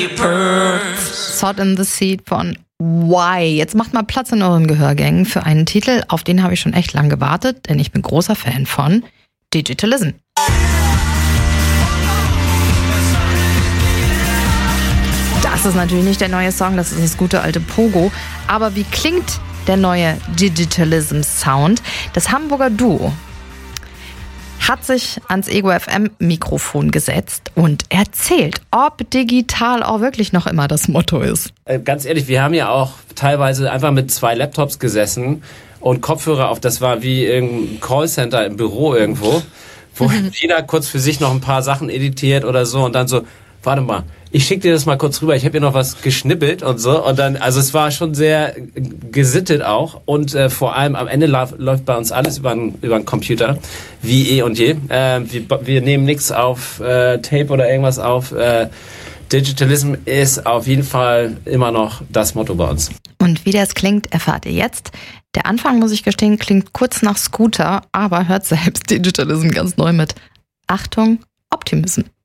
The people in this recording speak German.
Sod in the Seed von Why. Jetzt macht mal Platz in euren Gehörgängen für einen Titel, auf den habe ich schon echt lang gewartet, denn ich bin großer Fan von Digitalism. Das ist natürlich nicht der neue Song, das ist das gute alte Pogo. Aber wie klingt der neue Digitalism Sound? Das Hamburger Duo hat sich ans Ego FM Mikrofon gesetzt und erzählt, ob digital auch wirklich noch immer das Motto ist. Ganz ehrlich, wir haben ja auch teilweise einfach mit 2 Laptops gesessen und Kopfhörer auf. Das war wie im Callcenter im Büro irgendwo, wo jeder kurz für sich noch ein paar Sachen editiert oder so und dann so, warte mal, ich schicke dir das mal kurz rüber, ich habe hier noch was geschnippelt und so. Und dann, also es war schon sehr gesittet auch. Und vor allem am Ende läuft bei uns alles über einen Computer, wie eh und je. Wir nehmen nichts auf Tape oder irgendwas auf. Digitalism ist auf jeden Fall immer noch das Motto bei uns. Und wie das klingt, erfahrt ihr jetzt. Der Anfang, muss ich gestehen, klingt kurz nach Scooter, aber hört selbst Digitalism ganz neu mit. Achtung, Optimism.